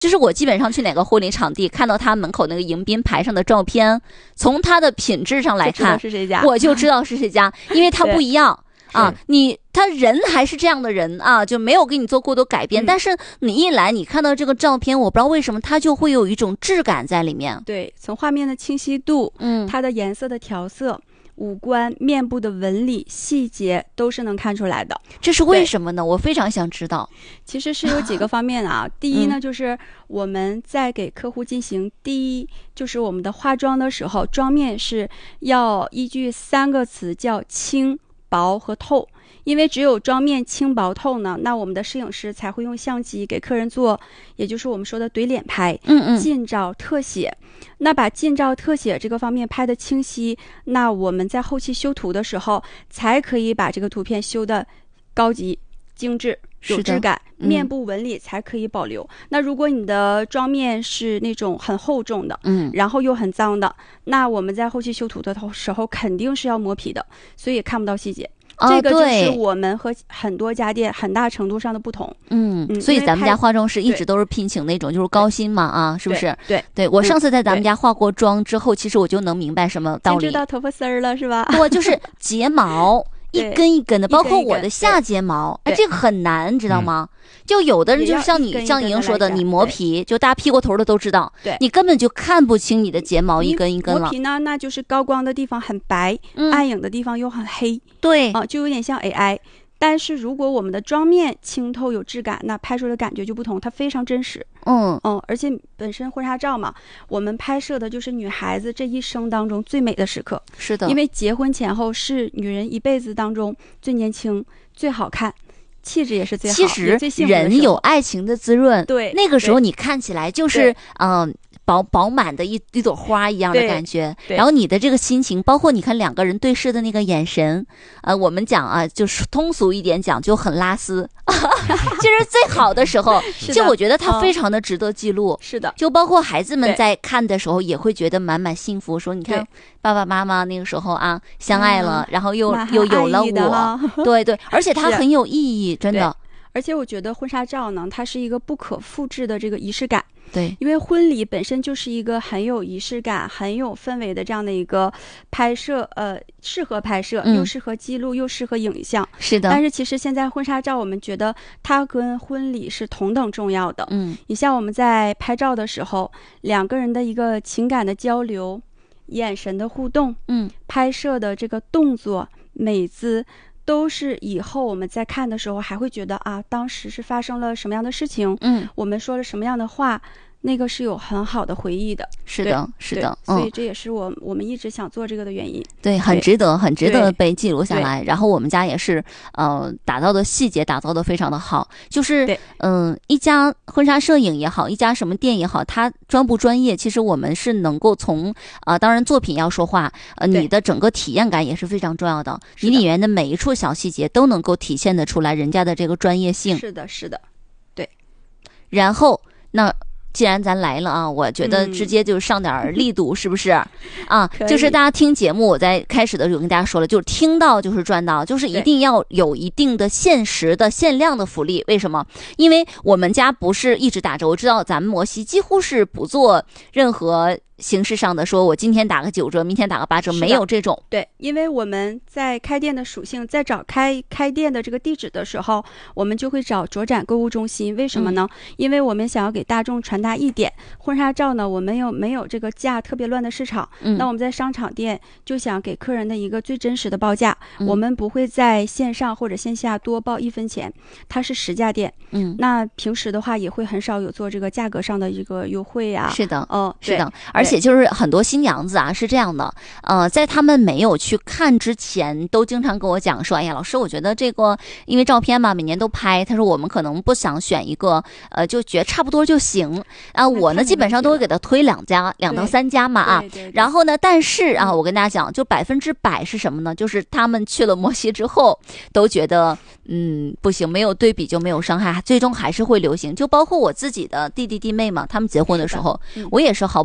就是我基本上去哪个婚礼场地，看到他门口那个迎宾牌上的照片，从他的品质上来看， 是谁家， 我就知道是谁家，因为他不一样啊。他人还是这样的人啊，就没有给你做过多改变。但是你一来，你看到这个照片，我不知道为什么，它就会有一种质感在里面。 对，从画面的清晰度，它的颜色的调色。五官、面部的纹理、细节都是能看出来的， 这是为什么呢？我非常想知道。 其实是有几个方面啊。第一呢，就是我们在给客户进行就是我们的化妆的时候，妆面是要依据3个词，叫轻、薄和透。因为只有妆面轻薄透呢，那我们的摄影师才会用相机给客人做，也就是我们说的怼脸拍，近照特写。那把近照特写这个方面拍的清晰，那我们在后期修图的时候，才可以把这个图片修的高级、精致、有质感，面部纹理才可以保留。那如果你的妆面是那种很厚重的，然后又很脏的，那我们在后期修图的时候肯定是要磨皮的，所以也看不到细节。这个就是我们和很多家店很大程度上的不同。 所以咱们家化妆师一直都是聘请那种就是高薪嘛啊，是不是？对，我上次在咱们家化过妆之后，其实我就能明白什么道理。 知道头发丝儿了是吧？ 我就是睫毛一根一根的，包括我的下睫毛，这个很难，知道吗？就有的人就是像莹说的，你磨皮，就大家劈过头的都知道，你根本就看不清你的睫毛一根一根了。 磨皮呢，那就是高光的地方很白，暗影的地方又很黑， 对就有点像 AI。但是如果我们的妆面清透有质感，那拍出的感觉就不同，它非常真实。而且本身婚纱照嘛，我们拍摄的就是女孩子这一生当中最美的时刻。 是的， 因为结婚前后是女人一辈子当中最年轻、最好看，气质也是最好。 其实人有爱情的滋润， 对， 那个时候你看起来就是饱满的一朵花一样的感觉，然后你的这个心情，包括你看两个人对视的那个眼神，我们讲啊，就是通俗一点讲，就很拉丝。其实最好的时候，就我觉得它非常的值得记录。 是的， 就包括孩子们在看的时候，也会觉得满满幸福。说你看爸爸妈妈那个时候啊，相爱了，然后又有了我，对，而且它很有意义，真的。 而且我觉得婚纱照呢，它是一个不可复制的这个仪式感。 对， 因为婚礼本身就是一个很有仪式感、很有氛围的这样的一个拍摄，适合拍摄，又适合记录，又适合影像。 是的。 但是其实现在婚纱照，我们觉得它跟婚礼是同等重要的。你像我们在拍照的时候，两个人的一个情感的交流、眼神的互动，拍摄的这个动作、美姿。都是以后我们在看的时候还会觉得啊，当时是发生了什么样的事情，我们说了什么样的话，那个是有很好的回忆的。 是的，是的， 所以这也是我们一直想做这个的原因。 对，很值得被记录下来。然后我们家也是，打造的细节打造的非常的好。就是一家婚纱摄影也好，一家什么店也好，它专不专业，其实我们是能够从当然作品要说话，你的整个体验感也是非常重要的。你里面的每一处小细节都能够体现得出来人家的这个专业性。 是的，是的，对。 然后那。既然咱来了啊，我觉得直接就上点力度，是不是啊？就是大家听节目，我在开始的时候跟大家说了，就是听到就是赚到，就是一定要有一定的限时的限量的福利。为什么？因为我们家不是一直打折，我知道咱们摩西几乎是不做任何形式上的说我今天打个9折，明天打个8折，没有这种。 对，因为我们在开店的属性，在找开店的这个地址的时候，我们就会找卓展购物中心。为什么呢？因为我们想要给大众传达一点，婚纱照呢，我们没有这个价特别乱的市场。那我们在商场店就想给客人的一个最真实的报价，我们不会在线上或者线下多报1分钱，它是实价店。那平时的话也会很少有做这个价格上的一个优惠啊。 是的，是的，而且就是很多新娘子啊是这样的，在他们没有去看之前，都经常跟我讲说，哎呀，老师，我觉得这个因为照片嘛，每年都拍，他说我们可能不想选一个，就觉得差不多就行啊。我呢基本上都会给他推2到3家嘛啊。然后呢，但是啊，我跟大家讲，就100%是什么呢？就是他们去了摩西之后，都觉得不行，没有对比就没有伤害，最终还是会流行。就包括我自己的弟弟弟妹嘛，他们结婚的时候，我也是毫不犹豫的。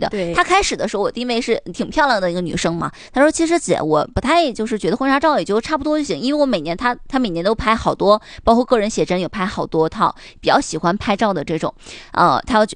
的。 对， 她开始的时候，我因为是挺漂亮的一个女生嘛，她说其实姐我不太就是觉得婚纱照也就差不多就行，因为我每年她每年都拍好多，包括个人写真也拍好多套，比较喜欢拍照的这种，她